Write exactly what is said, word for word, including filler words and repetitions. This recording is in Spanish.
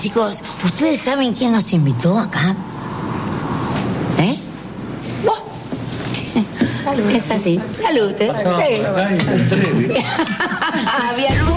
chicos, ¿ustedes saben quién nos invitó acá? ¿Eh? ¿Vos? Es así. Salud, ¿eh? Sí. Había luz.